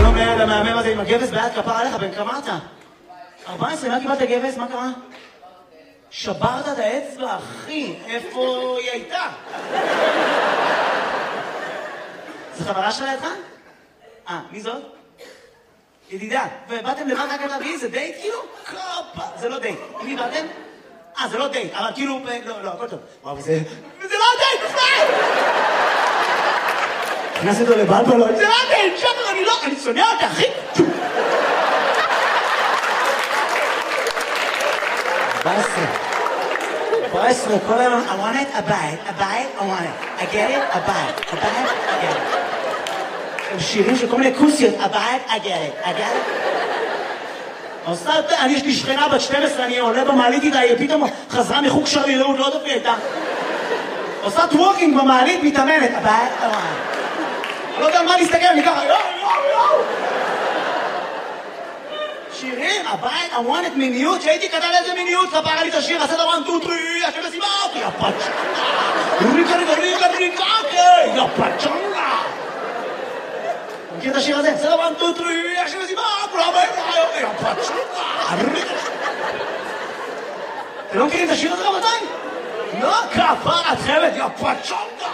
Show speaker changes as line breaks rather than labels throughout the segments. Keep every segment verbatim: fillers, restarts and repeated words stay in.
שלום לילד המהמם הזה עם הגבס ביד כפר עליך, בן כמה אתה? ארבע עשרה, מה קיבלת גבס? מה קרה? שברת את האצבע, אחי, איפה היא הייתה? זו חברה שלה לידך? אה, מי זאת? ידידה, ובאתם לבד רק להביא, זה דייט כאילו? קופה, זה לא דייט. עם מי באתם? אה, זה לא דייט, אבל כאילו, לא, לא, הכל טוב. וואו, זה... זה לא דייט, בכלל! נכנס אותו לבלבלות, זה לא דייט, שפר, אני לא, אני שונא אותה, אחי! ארבע עשרה. ארבע עשרה, כל היום, I want it, I buy it, I buy it, I want it. I get it, I buy it, I buy it, I get it. הם שירים של כל מיני כוסיות, I buy it, I get it, I get it. עושה, אני יש לי שכנה בת שתים עשרה, אני עולה במעלית איתה, היא פתאום חזרה מחוג שרלי רעות, לא יודעת מי הייתה. עושה טוורקינג במעלית, מתאמנת, I buy it, I want it. אני לא יודע על מה להסתכל, אני ככה, יואו, יואו, יואו. שירים, הבית, I want it מיניות, שהייתי כתב איזה מיניות, ספרה לי את השיר, עשה דבר טו טרי, השם מסיבה אותי, יא פצ'נגה, ריקה ריקה ריקה ריקה, יא פצ'נגה. מכיר את השיר הזה? עשה דבר טו טרי, השם מסיבה, כולם באים לך, יא פצ'נגה, ריקה. אתם לא מכירים את השיר הזה רבותיי? לא, כפר את חמת, יא פצ'נגה.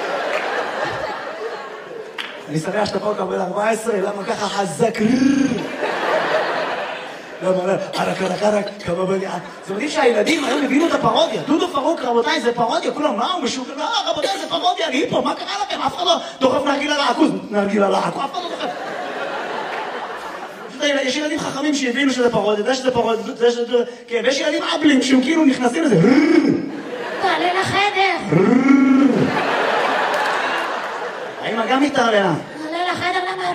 אני שמח שאתה פה קבל ארבע עשרה, למה ככה חזק? למה, למה, ערק, ערק, ערק, כמה בליעה. זה מדהים שהילדים היום הבינו את הפרודיה. דודו פרוק, רבותיי, זה פרודיה. כולם, מה הוא משוגע? לא, רבותיי, זה פרודיה, אני פה, מה קרה לכם? אף אחד לא דוחף נרגילה לעכוז. נרגילה לעכוז, אף אחד לא דוחף. יש ילדים חכמים שהבינו שזה פרודיה, זה שזה פרודיה, זה שזה... כן, ויש ילדים אבלים שהם כאילו נכנסים לזה.
תעלה לחדר.
האמא גם מתערלה.
תעלה לחדר, למה?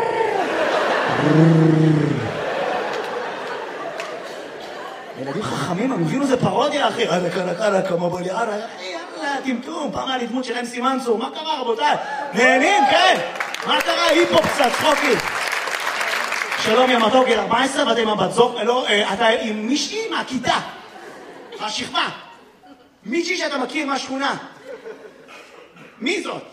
ילדים חכמים, הם הבינו זה פרודיה, אחי. ערק, ערק, ערק, כמה בלי ערק. יאללה, טמטום, פעם היה לי דמות של אמסי מנסור. מה קרה, רבותיי? נהנים, כן? מה קרה? היפ-הופ קצת, צחוקי. שלום, יא מתוק, גיל ארבע עשרה, ואתה עם הבת זוג, לא, אתה עם מישהי מהכיתה. השכבה. מישהי שאתה מכיר מהשכונה. מי זאת?